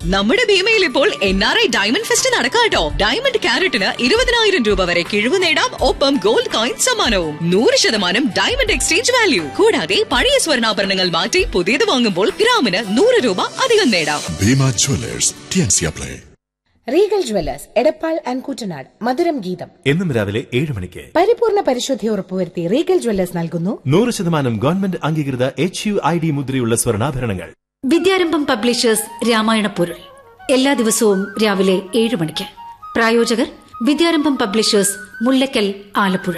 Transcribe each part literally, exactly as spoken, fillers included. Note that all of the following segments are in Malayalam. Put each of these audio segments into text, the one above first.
നമ്മുടെ ഭീമയിൽ ഇപ്പോൾ N R I diamond fest നടക്കാട്ടോ. Diamond ക്യാരറ്റിന് ഇരുപതിനായിരം രൂപ വരെ കിഴിവ് നേടാം. ഒപ്പം ഗോൾഡ് കോയിൻ സമ്മാനവും. നൂറ് ശതമാനം ഡയമണ്ട് എക്സ്ചേഞ്ച് വാല്യൂ. കൂടാതെ പഴയ സ്വർണ്ണാഭരണങ്ങൾ മാറ്റി പുതിയത് വാങ്ങുമ്പോൾ ഗ്രാമിന് നൂറ് രൂപ അധികം നേടാം. Bhima Jewellers T&C apply. Regal Jewellers Edappal and Koottanad മധുരം ഗീതം എന്നും രാവിലെ ഏഴ് മണിക്ക്. പരിപൂർണ പരിശുദ്ധി ഉറപ്പുവരുത്തി റീഗൽ ജ്വല്ലേഴ്സ് നൽകുന്നു നൂറ് ശതമാനം ഗവൺമെന്റ് അംഗീകൃത എച്ച് യു ഐ ഡി മുദ്രയുള്ള സ്വർണ്ണാഭരണങ്ങൾ. വിദ്യാരംഭം പബ്ലിഷേഴ്സ് രാമായണ പൊരുൾ എല്ലാ ദിവസവും രാവിലെ ഏഴ് മണിക്ക്. പ്രായോജകർ വിദ്യാരംഭം പബ്ലിഷേഴ്സ്, മുല്ലക്കൽ, ആലപ്പുഴ.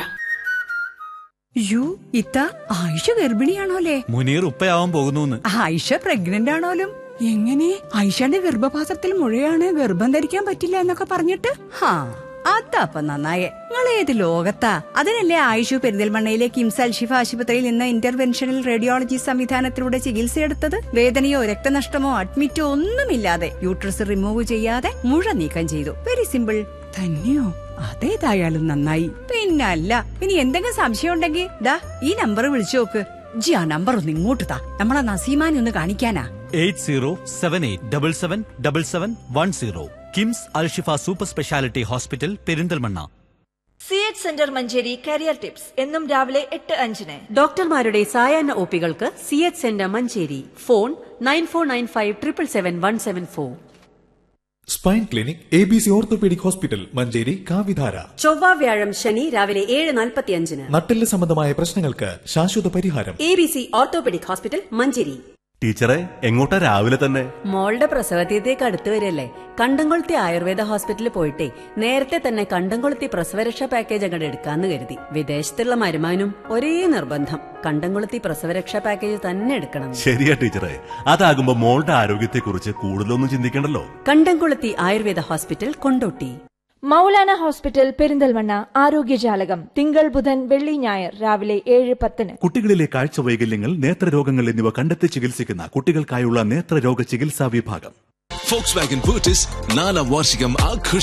യു ഇത്ത ആയിഷ ഗർഭിണിയാണോലേ? മുനീർ ഉപ്പയാവാൻ പോകുന്നു. ആയിഷ പ്രഗ്നന്റ് ആണോലും? എങ്ങനെ? ആയിഷയുടെ ഗർഭപാത്രത്തിൽ മുഴയാണ്, ഗർഭം ധരിക്കാൻ പറ്റില്ല എന്നൊക്കെ പറഞ്ഞിട്ട്? ഹാ, അതപ്പ നന്നായേ. നിങ്ങൾ ഏത് ലോകത്താ? അതിനല്ലേ ആയിഷു പെരിന്തൽമണ്ണയിലെ കിംസ് അൽഷിഫ ആശുപത്രിയിൽ നിന്ന് ഇന്റർവെൻഷണൽ റേഡിയോളജി സംവിധാനത്തിലൂടെ ചികിത്സയെടുത്തത്. വേദനയോ രക്തനഷ്ടമോ അഡ്മിറ്റോ ഒന്നുമില്ലാതെ യൂട്രസ് റിമൂവ് ചെയ്യാതെ മുഴ നീക്കം ചെയ്തു. Very simple. തന്നെയോ? അതേതായാലും നന്നായി. പിന്നല്ല, ഇനി എന്തെങ്കിലും സംശയം ഉണ്ടെങ്കിൽ ദാ ഈ നമ്പർ വിളിച്ചു നോക്ക്. ജി ആ നമ്പർ ഒന്ന് ഇങ്ങോട്ട് താ, നമ്മളെ നസീമാനെ ഒന്ന് കാണിക്കാനാ. Eight zero seven eight double seven double seven one zero. KIMS Alshifa super speciality hospital, Perinthalmanna. C H centre Manjeri career tips എന്നും രാവിലെ എട്ട് അഞ്ചിന്. ഡോക്ടർമാരുടെ സായാഹ്ന ഒപികൾക്ക് C H centre Manjeri. Phone nine four nine five triple seven one seven four. Spine clinic A B C orthopaedic hospital Manjeri കാവിധാര. ചൊവ്വ വ്യാഴം ശനി രാവിലെ ഏഴ് നാൽപ്പത്തിയഞ്ചിന്. നട്ടെല്ല് സംബന്ധമായ പ്രശ്നങ്ങൾക്ക് ശാശ്വത പരിഹാരം. A B C orthopaedic hospital Manjeri. ടീച്ചറെ, എങ്ങോട്ടാ രാവിലെ തന്നെ? മോളുടെ പ്രസവതീയത്തേക്ക് അടുത്ത് വരില്ലേ. കണ്ടംകൊളുത്തി ആയുർവേദ ഹോസ്പിറ്റലിൽ പോയിട്ടേ നേരത്തെ തന്നെ കണ്ടംകൊളുത്തി പ്രസവരക്ഷാ പാക്കേജ് അങ്ങോട്ട് എടുക്കാന്ന് കരുതി. വിദേശത്തുള്ള മരുമാനും ഒരേ നിർബന്ധം, കണ്ടംകൊളുത്തി പ്രസവരക്ഷാ പാക്കേജ് തന്നെ എടുക്കണം. ശരിയാ ടീച്ചറെ, അതാകുമ്പോ മോളുടെ ആരോഗ്യത്തെക്കുറിച്ച് കൂടുതലൊന്നും ചിന്തിക്കണ്ടല്ലോ. കണ്ടംകൊളുത്തി ആയുർവേദ ഹോസ്പിറ്റൽ, കൊണ്ടോട്ടി. മൗലാന ഹോസ്പിറ്റൽ പെരിന്തൽമണ്ണ ആരോഗ്യജാലകം തിങ്കൾ ബുധൻ വെള്ളി ഞായർ രാവിലെ ഏഴ് പത്തിന്. കുട്ടികളിലെ കാഴ്ച വൈകല്യങ്ങൾ, നേത്രരോഗങ്ങൾ എന്നിവ കണ്ടെത്തി ചികിത്സിക്കുന്ന കുട്ടികൾക്കായുള്ള നേത്രരോഗ ചികിത്സാ വിഭാഗം. ഫോക്സ് വാഗൻ ബൂട്ടിസ് നാലാം വാർഷികം ആഘോഷ